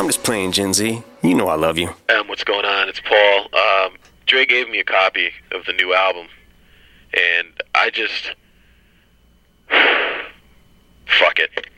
I'm just playing, Gen Z. You know I love you. What's going on? It's Paul. Dre gave me a copy of the new album, and I just... fuck it.